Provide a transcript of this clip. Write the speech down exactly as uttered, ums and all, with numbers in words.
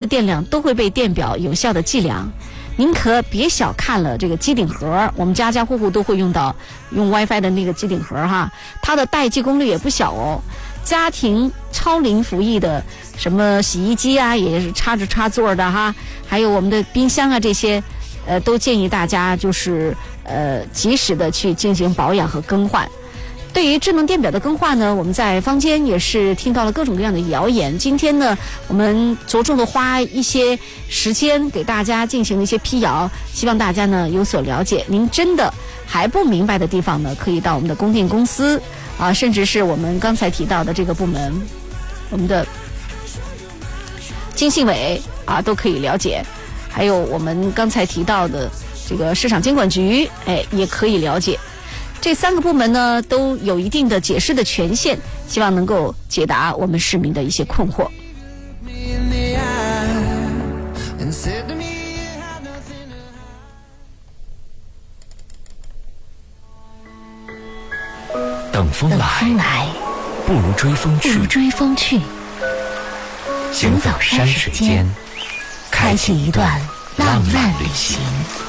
电量都会被电表有效的计量。您可别小看了这个机顶盒，我们家家户户都会用到用 WiFi 的那个机顶盒哈，它的待机功率也不小哦。家庭超零服役的什么洗衣机啊，也是插着插座的哈，还有我们的冰箱啊这些，呃，都建议大家就是呃及时的去进行保养和更换。对于智能电表的更换呢，我们在坊间也是听到了各种各样的谣言。今天呢，我们着重的花一些时间给大家进行了一些辟谣，希望大家呢有所了解。您真的还不明白的地方呢，可以到我们的供电公司啊，甚至是我们刚才提到的这个部门，我们的经信委啊都可以了解。还有我们刚才提到的这个市场监管局，哎，也可以了解。这三个部门呢都有一定的解释的权限，希望能够解答我们市民的一些困惑。 等风来， 等风来， 不如追风去。 不如追风去。 行走山水间，开启一段浪漫旅行。